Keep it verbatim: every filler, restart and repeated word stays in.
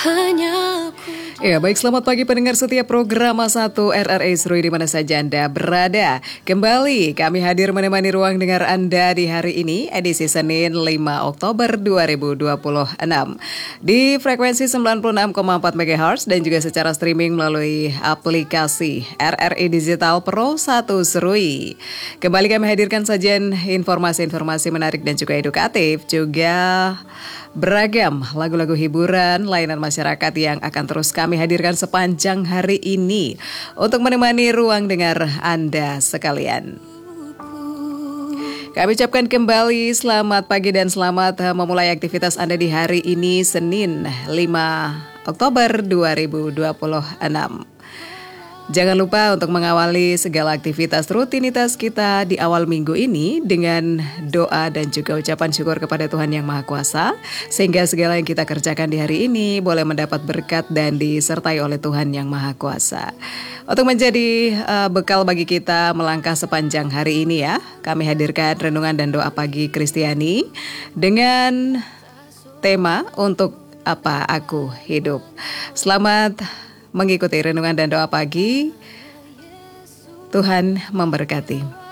hanya Ya, baik, selamat pagi pendengar setiap program satu R R I Seru di mana saja Anda berada. Kembali kami hadir menemani ruang dengar Anda di hari ini, edisi Senin lima Oktober dua ribu dua puluh enam. Di frekuensi sembilan puluh enam koma empat megahertz dan juga secara streaming melalui aplikasi R R I Digital Pro satu Serui. Kembali kami hadirkan sajian informasi-informasi menarik dan juga edukatif, juga beragam lagu-lagu hiburan, layanan masyarakat yang akan terus kami hadirkan sepanjang hari ini untuk menemani ruang dengar Anda sekalian. Kami ucapkan kembali selamat pagi dan selamat memulai aktivitas Anda di hari ini, Senin lima Oktober dua ribu dua puluh enam. Jangan lupa untuk mengawali segala aktivitas rutinitas kita di awal minggu ini dengan doa dan juga ucapan syukur kepada Tuhan Yang Maha Kuasa, sehingga segala yang kita kerjakan di hari ini boleh mendapat berkat dan disertai oleh Tuhan Yang Maha Kuasa. Untuk menjadi uh, bekal bagi kita melangkah sepanjang hari ini ya, kami hadirkan renungan dan doa pagi Kristiani dengan tema Untuk Apa Aku Hidup. Selamat mengikuti renungan dan doa pagi. Tuhan memberkati.